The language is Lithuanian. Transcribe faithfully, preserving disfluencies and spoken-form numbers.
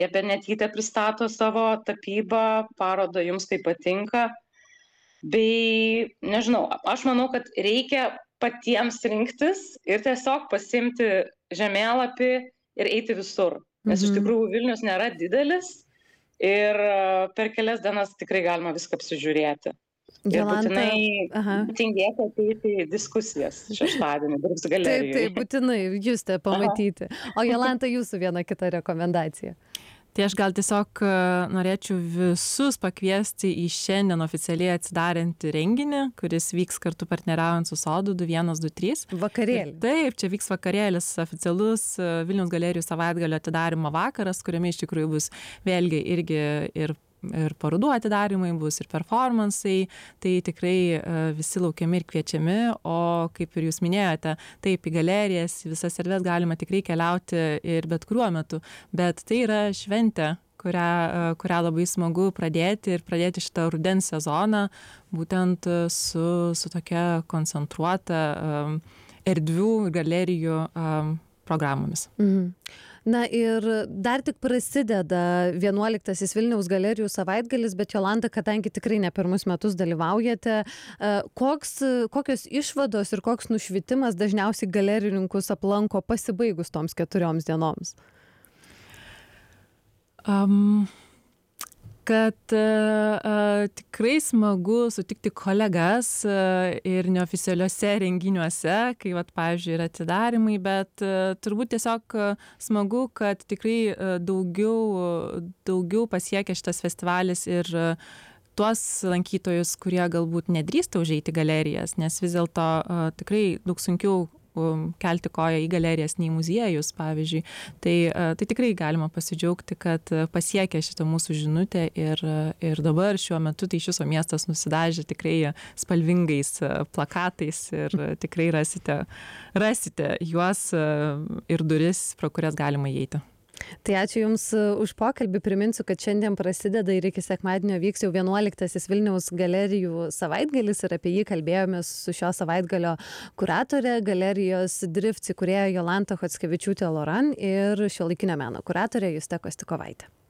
Jepenetytė pristato savo tapybą, parodą Jums tai patinka. Bei, nežinau, aš manau, kad reikia patiems rinktis ir tiesiog pasiimti žemėlapį ir eiti visur. Nes iš Mhm. tikrųjų Vilnius nėra didelis ir per kelias dienas tikrai galima viską apsižiūrėti. Ir Jolanta, būtinai aha. tingėti ateiti į diskusijas šeštadienį dirbs Taip, galerijoje. taip, būtinai Justę pamatyti. O Jolanta, jūsų viena kita rekomendacija. Tai aš gal tiesiog e, norėčiau visus pakviesti į šiandien oficialiai atsidarantį renginį, kuris vyks kartu partneriaujant su Sodu du vienas du trys. Vakarėlį. Taip, čia vyks vakarėlis oficialus e, Vilniaus galerijų savaitgalio atidarymo vakaras, kuriame iš tikrųjų bus vėlgi irgi ir ir parodų atidarymai bus, ir performansai, tai tikrai e, visi laukiami ir kviečiami, o kaip ir jūs minėjote, taip, į galerijas, visas erdves galima tikrai keliauti ir bet kuriuo metu, bet tai yra šventė, kurią, e, kurią labai smagu pradėti ir pradėti šitą rudens sezoną, būtent su, su tokia koncentruota e, erdvių galerijų e, programomis. Mhm. Na ir dar tik prasideda vienuoliktasis Vilniaus galerijų savaitgalis, bet Jolanta, kadangi tikrai ne pirmus metus dalyvaujate, koks, kokios išvados ir koks nušvitimas dažniausiai galerininkus aplanko pasibaigus toms keturioms dienoms? Um, kad uh, tikrai smagu sutikti kolegas uh, ir neoficialiuose renginiuose, kai, vat, pavyzdžiui, yra atidarymai, bet uh, turbūt tiesiog uh, smagu, kad tikrai uh, daugiau, daugiau pasiekia šitas festivalis ir uh, tuos lankytojus, kurie galbūt nedrįsta užeiti galerijas, nes vis dėlto uh, tikrai daug sunkiau kelti koją į galerijas, nei muziejus, pavyzdžiui. Tai, tai tikrai galima pasidžiaugti, kad pasiekė šitą mūsų žinutę ir, ir dabar šiuo metu tai iš viso miestas nusidažė tikrai spalvingais plakatais ir tikrai rasite, rasite juos ir duris, pro kurias galima įeiti. Tai ačiū Jums už pokalbį. Priminsiu, kad šiandien prasideda ir iki sekmadienio vyks jau vienuoliktasis Vilniaus galerijų savaitgalis ir apie jį kalbėjomės su šio savaitgalio kuratore, galerijos Drifts įkūrėja Jolanta Chockevičiūtė Loran ir šiuolaikinio meno kuratorė Justė Kostikovaitė.